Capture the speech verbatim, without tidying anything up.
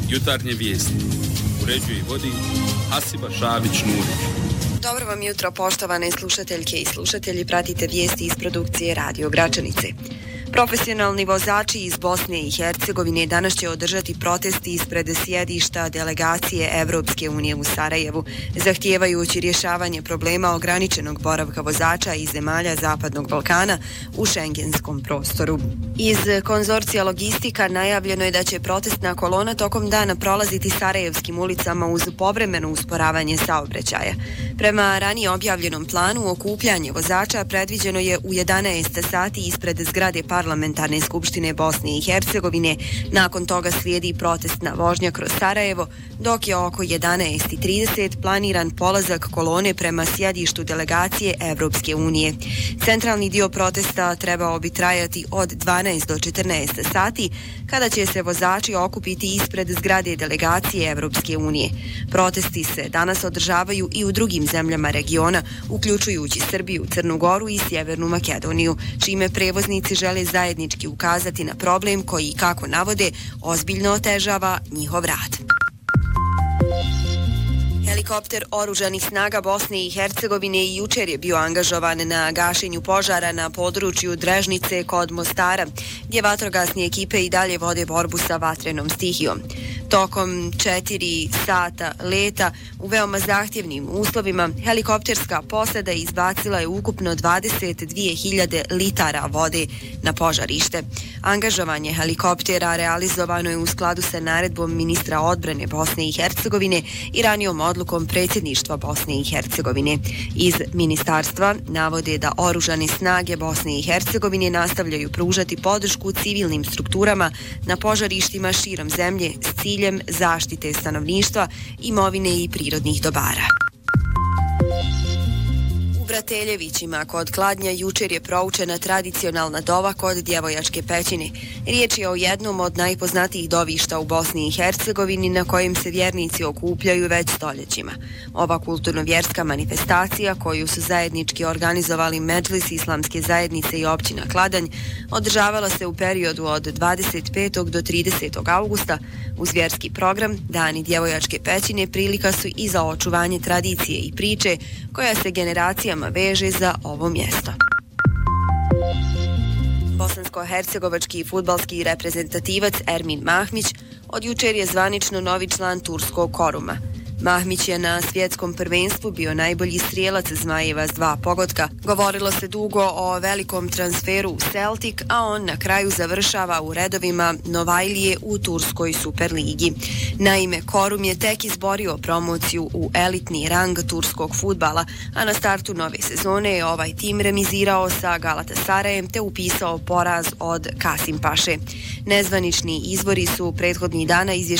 Jutarnje vijesti. Uređuje i vodi Hasiba Šabić-Nurić. Dobro vam jutro, poštovane slušateljke i slušatelji. Pratite vijesti iz produkcije Radio Gračanice. Profesionalni vozači iz Bosne i Hercegovine danas će održati protesti ispred sjedišta delegacije Evropske unije u Sarajevu, zahtijevajući rješavanje problema ograničenog boravka vozača iz zemalja Zapadnog Balkana u šengenskom prostoru. Iz konzorcija Logistika najavljeno je da će protestna kolona tokom dana prolaziti sarajevskim ulicama uz povremeno usporavanje saobraćaja. Prema ranije objavljenom planu, okupljanje vozača predviđeno je u jedanaest sati ispred zgrade Parlamentarne skupštine Bosne i Hercegovine. Nakon toga slijedi protestna vožnja kroz Sarajevo, dok je oko jedanaest trideset planiran polazak kolone prema sjedištu delegacije Evropske unije. Centralni dio protesta trebao bi trajati od dvanaest do četrnaest sati, kada će se vozači okupiti ispred zgrade delegacije Evropske unije. Protesti se danas održavaju i u drugim zemljama regiona, uključujući Srbiju, Crnu Goru i Sjevernu Makedoniju, čime prevoznici žele zajednički ukazati na problem koji, kako navode, ozbiljno otežava njihov rad. Helikopter oružanih snaga Bosne i Hercegovine i jučer je bio angažovan na gašenju požara na području Drežnice kod Mostara, gdje vatrogasne ekipe i dalje vode borbu sa vatrenom stihijom. Tokom četiri sata leta u veoma zahtjevnim uslovima helikopterska posada izbacila je ukupno dvadeset dvije hiljade litara vode na požarište. Angažovanje helikoptera realizovano je u skladu sa naredbom ministra odbrane Bosne i Hercegovine i ranijom odlukom predsjedništva Bosne i Hercegovine. Iz ministarstva navode da oružane snage Bosne i Hercegovine nastavljaju pružati podršku civilnim strukturama na požarištima širom zemlje s ciljem zaštite stanovništva, imovine i prirodnih dobara. U Brateljevićima kod Kladnja jučer je proučena tradicionalna dova kod Djevojačke pećine. Riječ je o jednom od najpoznatijih dovišta u Bosni i Hercegovini na kojem se vjernici okupljaju već stoljećima. Ova kulturno-vjerska manifestacija, koju su zajednički organizovali Medžlis Islamske zajednice i općina Kladanj, održavala se u periodu od dvadeset petog do tridesetog augusta. Uz vjerski program, Dani Djevojačke pećine prilika su i za očuvanje tradicije i priče koja se generacijama veže za ovo mjesto. Bosansko-hercegovački fudbalski reprezentativac Ermin Mahmić od jučer je zvanično novi član turskog Koruma. Mahmić je na svjetskom prvenstvu bio najbolji strijelac Zmajeva s dva pogotka. Govorilo se dugo o velikom transferu u Celtic, a on na kraju završava u redovima Novajlije u turskoj Superligi. Naime, Korum je tek izborio promociju u elitni rang turskog fudbala, a na startu nove sezone je ovaj tim remizirao sa Galatasarajem te upisao poraz od Kasimpaše. Nezvanični izvori su prethodnih dana izvještavali